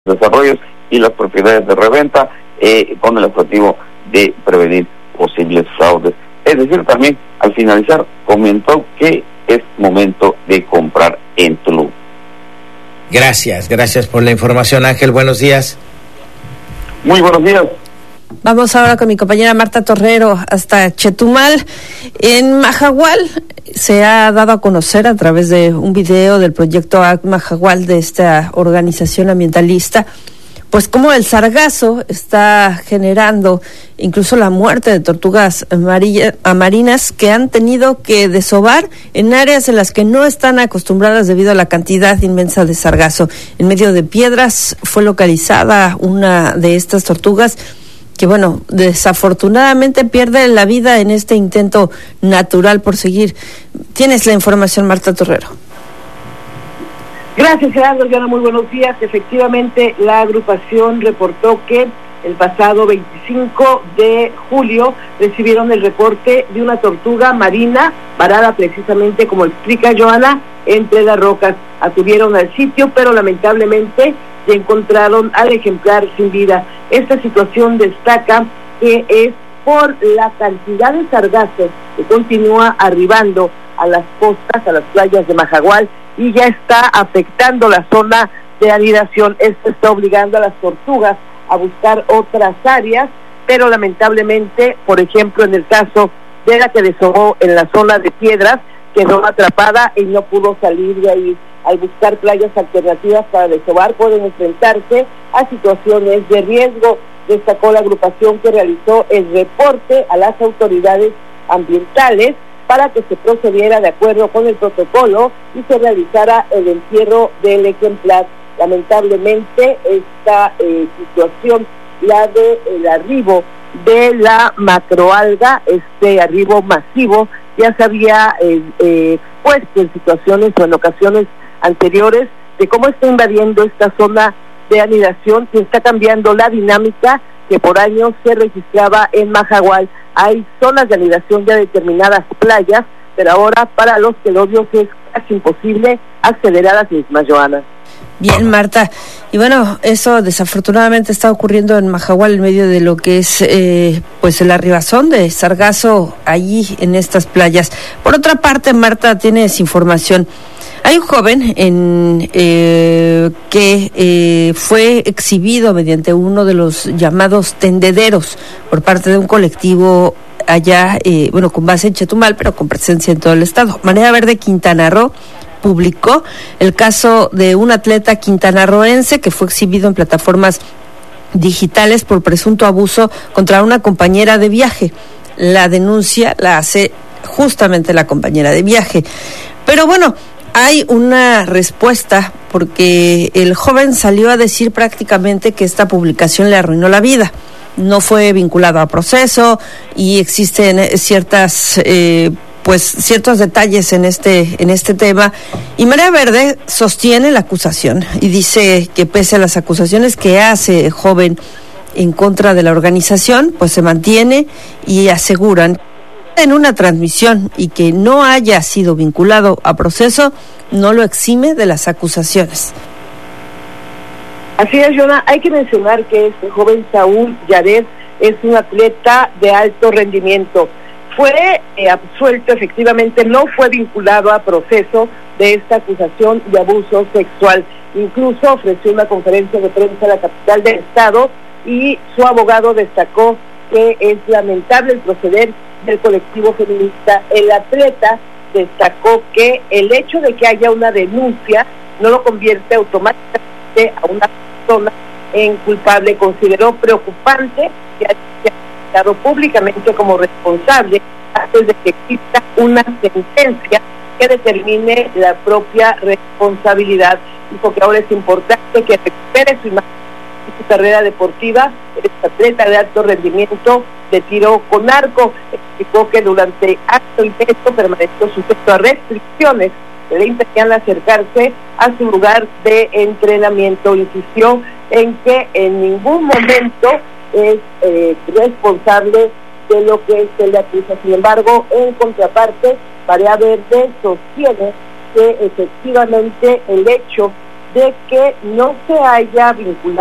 desarrollos y las propiedades de reventa, con el objetivo de prevenir posibles fraudes. Es decir, también al finalizar comentó que es momento de comprar en Tulum. Gracias por la información, Ángel. Buenos días. Muy buenos días. Vamos ahora con mi compañera Marta Torrero hasta Chetumal. En Mahahual se ha dado a conocer a través de un video del proyecto Mahahual, de esta organización ambientalista, pues cómo el sargazo está generando incluso la muerte de tortugas marinas que han tenido que desovar en áreas en las que no están acostumbradas debido a la cantidad inmensa de sargazo. En medio de piedras fue localizada una de estas tortugas que, bueno, desafortunadamente pierde la vida en este intento natural por seguir. Tienes la información, Marta Torrero. Gracias, Gerardo. Diana, muy buenos días. Efectivamente, la agrupación reportó que el pasado 25 de julio recibieron el reporte de una tortuga marina varada precisamente, como explica Joana, entre las rocas. Acudieron al sitio, pero lamentablemente ya encontraron al ejemplar sin vida. Esta situación destaca que es por la cantidad de sargazo que continúa arribando a las costas, a las playas de Mahahual, y ya está afectando la zona de anidación. Esto está obligando a las tortugas a buscar otras áreas, pero lamentablemente, por ejemplo, en el caso de la que desovó en la zona de piedras, quedó atrapada y no pudo salir de ahí. Al buscar playas alternativas para desovar, pueden enfrentarse a situaciones de riesgo. Destacó la agrupación que realizó el reporte a las autoridades ambientales para que se procediera de acuerdo con el protocolo y se realizara el entierro del ejemplar. Lamentablemente, esta situación, la del arribo de la macroalga, este arribo masivo, ya se había expuesto en situaciones o en ocasiones anteriores de cómo está invadiendo esta zona de anidación y está cambiando la dinámica que por años se registraba en Mahahual. Hay zonas de anidación ya determinadas playas, pero ahora para los quelonios es casi imposible acceder a las mismas, Joana. Bien, Marta. Y bueno, eso desafortunadamente está ocurriendo en Mahahual en medio de lo que es pues el arribazón de sargazo allí en estas playas. Por otra parte, Marta, tienes información. Hay un joven que fue exhibido mediante uno de los llamados tendederos por parte de un colectivo allá, con base en Chetumal, pero con presencia en todo el estado. Marea Verde Quintana Roo publicó el caso de un atleta quintanarroense que fue exhibido en plataformas digitales por presunto abuso contra una compañera de viaje. La denuncia la hace justamente la compañera de viaje. Pero bueno, hay una respuesta porque el joven salió a decir prácticamente que esta publicación le arruinó la vida. No fue vinculado a proceso y existen ciertos detalles en este tema. Y Marea Verde sostiene la acusación y dice que pese a las acusaciones que hace el joven en contra de la organización, pues se mantiene y aseguran en una transmisión y que no haya sido vinculado a proceso no lo exime de las acusaciones. Así es, Jonah. Hay que mencionar que este joven Saúl Yared es un atleta de alto rendimiento. Fue absuelto, efectivamente, no fue vinculado a proceso de esta acusación de abuso sexual. Incluso ofreció una conferencia de prensa en la capital del estado y su abogado destacó que es lamentable el proceder del colectivo feminista. El atleta destacó que el hecho de que haya una denuncia no lo convierte automáticamente a una persona en culpable. Consideró preocupante que haya declarado públicamente como responsable antes de que exista una sentencia que determine la propia responsabilidad. Dijo que ahora es importante que recupere su imagen y su carrera deportiva. Es atleta de alto rendimiento de tiro con arco. Explicó que durante acto y peso permaneció sujeto a restricciones que le impedían acercarse a su lugar de entrenamiento. Insistió en que en ningún momento es responsable de lo que se le acusa. Sin embargo, en contraparte, Marea Verde sostiene que efectivamente el hecho de que no se haya vinculado